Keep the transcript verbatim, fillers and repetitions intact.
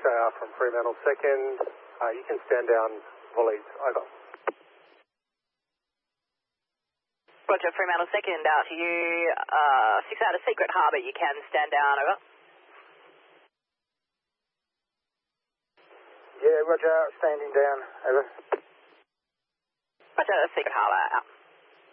J R from Fremantle second. Uh, you can stand down volleys. Over. Roger, Fremantle second, out to you. Uh, six out of Secret Harbour, you can stand down. Over. Yeah, Roger, standing down. Over. Roger, Secret Harbour, out.